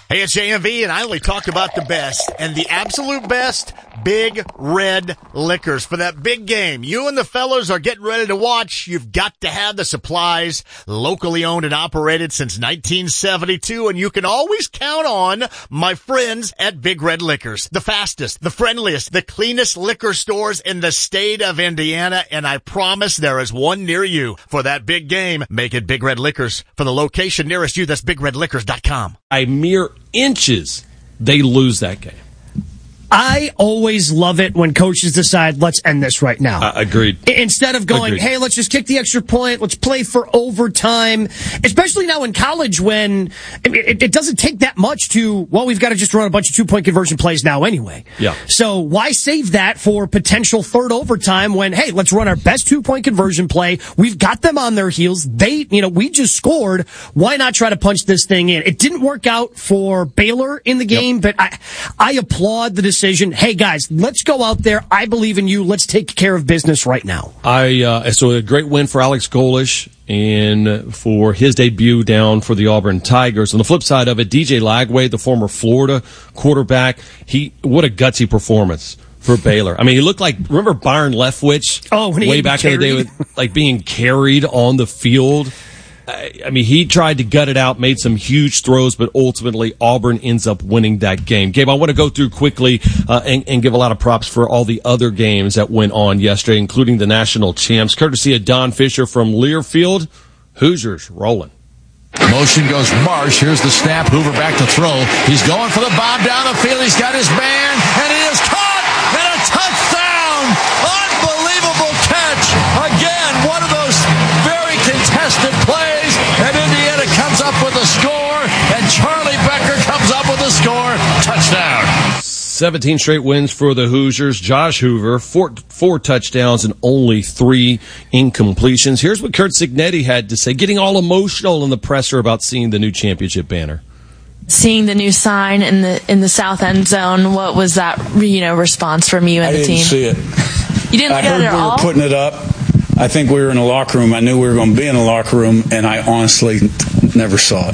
Hey, it's JMV, and I only talk about the best, and the absolute best, Big Red Liquors. For that big game you and the fellas are getting ready to watch, you've got to have the supplies. Locally owned and operated since 1972, and you can always count on my friends at Big Red Liquors. The fastest, the friendliest, the cleanest liquor stores in the state of Indiana, and I promise there is one near you. For that big game, make it Big Red Liquors. For the location nearest you, that's BigRedLiquors.com. By mere inches, they lose that game. I always love it when coaches decide, let's end this right now. Agreed. Instead of going, hey, let's just kick the extra point, let's play for overtime, especially now in college when it doesn't take that much to, well, we've got to just run a bunch of two-point conversion plays now anyway. Yeah. So why save that for potential third overtime when, hey, let's run our best two-point conversion play. We've got them on their heels. We just scored. Why not try to punch this thing in? It didn't work out for Baylor in the game, but I applaud the decision. Hey guys, let's go out there. I believe in you. Let's take care of business right now. So a great win for Alex Golesh and for his debut down for the Auburn Tigers. On the flip side of it, DJ Lagway, the former Florida quarterback, what a gutsy performance for Baylor. I mean, he looked like, remember Byron Leftwich? Way back in the day with like being carried on the field. I mean, he tried to gut it out, made some huge throws, but ultimately Auburn ends up winning that game. Gabe, I want to go through quickly and give a lot of props for all the other games that went on yesterday, including the national champs. Courtesy of Don Fisher from Learfield, Hoosiers rolling. Motion goes Marsh. Here's the snap. Hoover back to throw. He's going for the bomb down the field. He's got his man, and he is caught, and a touchdown! Unbelievable catch! Again, one of those very contested plays. And Indiana comes up with a score, and Charlie Becker comes up with a score. Touchdown. 17 straight wins for the Hoosiers. Josh Hoover, four touchdowns and only 3 incompletions. Here's what Curt Cignetti had to say, getting all emotional in the presser about seeing the new championship banner. Seeing the new sign in the south end zone, what was that response from you and the team? I didn't see it. You didn't look at it at all? I heard we were putting it up. I think we were in the locker room. I knew we were going to be in the locker room, and I honestly never saw it.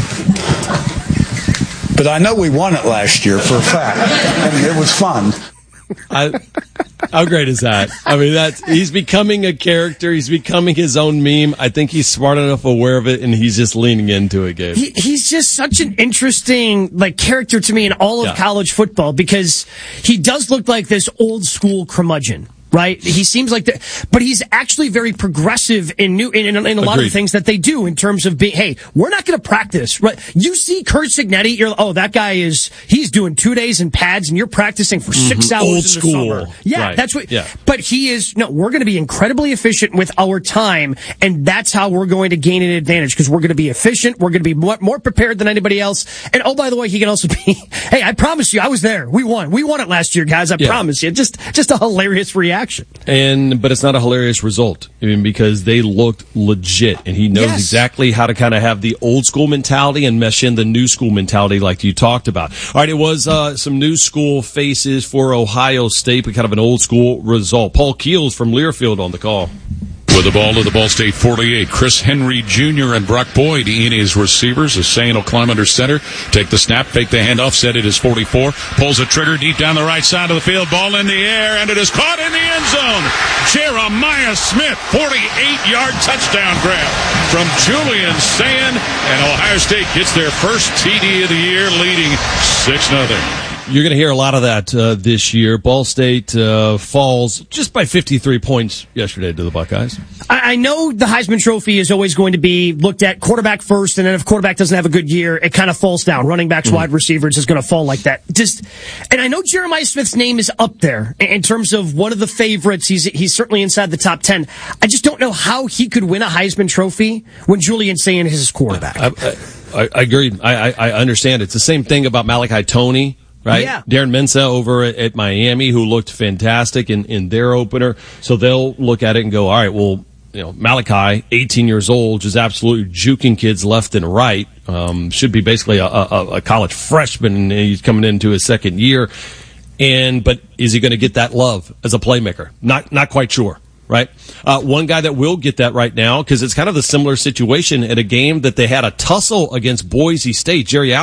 But I know we won it last year for a fact. I mean, it was fun. How great is that? I mean, he's becoming a character. He's becoming his own meme. I think he's smart enough aware of it, and he's just leaning into it, Gabe. He's just such an interesting character to me in all of college football because he does look like this old school curmudgeon. Right? He seems like that, but he's actually very progressive in a lot of the things that they do in terms of being, hey, we're not going to practice, right? You see Curt Cignetti, that guy he's doing 2 days in pads and you're practicing for 6 hours Old in school. the summer. Yeah, right. That's what, but we're going to be incredibly efficient with our time and that's how we're going to gain an advantage because we're going to be efficient. We're going to be more prepared than anybody else. And by the way, he can also be, hey, I promise you, I was there. We won it last year, guys. I promise you. Just a hilarious reaction. But it's not a hilarious result. I mean, because they looked legit, and he knows exactly how to kind of have the old school mentality and mesh in the new school mentality like you talked about. All right, it was some new school faces for Ohio State, but kind of an old school result. Paul Keels from Learfield on the call. With the ball to the Ball State 48, Chris Henry Jr. and Brock Boyd in his receivers. Hussein will climb under center, take the snap, fake the handoff, set it as 44, pulls a trigger deep down the right side of the field, ball in the air, and it is caught in the end zone. Jeremiah Smith, 48-yard touchdown grab from Julian Sand, and Ohio State gets their first TD of the year, leading 6-0. You're going to hear a lot of that this year. Ball State falls just by 53 points yesterday to the Buckeyes. I know the Heisman Trophy is always going to be looked at quarterback first, and then if quarterback doesn't have a good year, it kind of falls down. Running backs, wide receivers is going to fall like that. And I know Jeremiah Smith's name is up there in terms of one of the favorites. He's certainly inside the top 10. I just don't know how he could win a Heisman Trophy when Julian Sand is his quarterback. I agree. I understand. It's the same thing about Malachi Toney. Right? Yeah. Darren Mensah over at Miami, who looked fantastic in their opener. So they'll look at it and go, all right, well, Malachi, 18 years old, just absolutely juking kids left and right. Should be basically a college freshman, and he's coming into his second year. But is he going to get that love as a playmaker? Not quite sure. Right? One guy that will get that right now, because it's kind of the similar situation at a game that they had a tussle against Boise State. Jerry